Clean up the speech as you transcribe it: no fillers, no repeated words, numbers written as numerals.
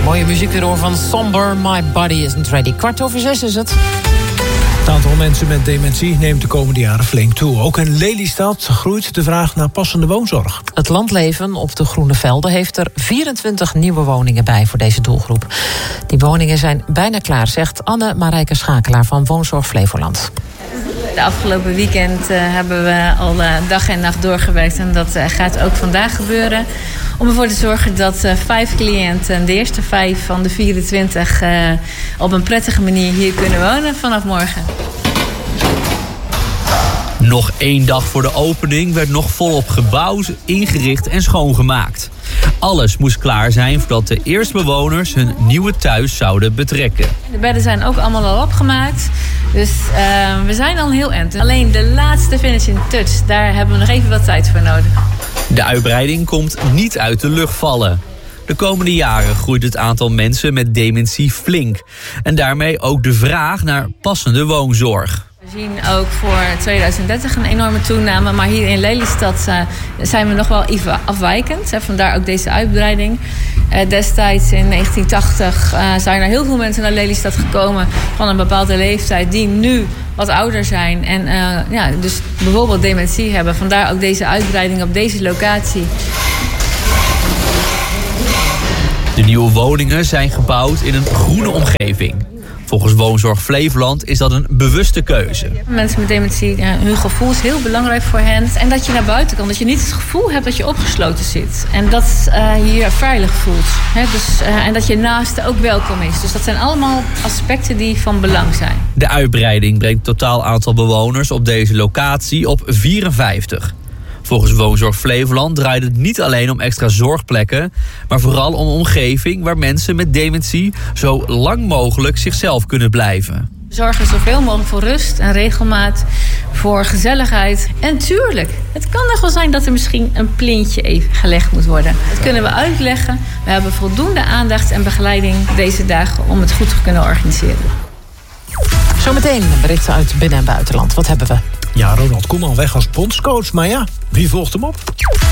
Mooie muziek weer hoor van Somber, My Body Isn't Ready. 5:15 is het. Het aantal mensen met dementie neemt de komende jaren flink toe. Ook in Lelystad groeit de vraag naar passende woonzorg. Het Landleven op de Groene Velden heeft er 24 nieuwe woningen bij voor deze doelgroep. Die woningen zijn bijna klaar, zegt Anne-Marijke Schakelaar van Woonzorg Flevoland. De afgelopen weekend hebben we al dag en nacht doorgewerkt en dat gaat ook vandaag gebeuren. Om ervoor te zorgen dat 5 cliënten, de eerste 5 van de 24, op een prettige manier hier kunnen wonen vanaf morgen. Nog 1 dag voor de opening werd nog volop gebouwd, ingericht en schoongemaakt. Alles moest klaar zijn voordat de eerste bewoners hun nieuwe thuis zouden betrekken. De bedden zijn ook allemaal al opgemaakt. Dus we zijn al heel eind. Alleen de laatste finishing touch, daar hebben we nog even wat tijd voor nodig. De uitbreiding komt niet uit de lucht vallen. De komende jaren groeit het aantal mensen met dementie flink. En daarmee ook de vraag naar passende woonzorg. We zien ook voor 2030 een enorme toename. Maar hier in Lelystad zijn we nog wel even afwijkend. Vandaar ook deze uitbreiding. Destijds in 1980 zijn er heel veel mensen naar Lelystad gekomen van een bepaalde leeftijd die nu wat ouder zijn en dus bijvoorbeeld dementie hebben. Vandaar ook deze uitbreiding op deze locatie. De nieuwe woningen zijn gebouwd in een groene omgeving. Volgens Woonzorg Flevoland is dat een bewuste keuze. Mensen met dementie, hun gevoel is heel belangrijk voor hen. En dat je naar buiten kan, dat je niet het gevoel hebt dat je opgesloten zit. En dat je je veilig voelt. En dat je naaste ook welkom is. Dus dat zijn allemaal aspecten die van belang zijn. De uitbreiding brengt het totaal aantal bewoners op deze locatie op 54. Volgens Woonzorg Flevoland draait het niet alleen om extra zorgplekken, maar vooral om een omgeving waar mensen met dementie zo lang mogelijk zichzelf kunnen blijven. We zorgen zoveel mogelijk voor rust en regelmaat, voor gezelligheid. En tuurlijk, het kan nog wel zijn dat er misschien een plintje even gelegd moet worden. Dat kunnen we uitleggen. We hebben voldoende aandacht en begeleiding deze dagen om het goed te kunnen organiseren. Zometeen berichten uit binnen- en buitenland. Wat hebben we? Ja, Ronald Koeman weg als bondscoach, maar ja, wie volgt hem op?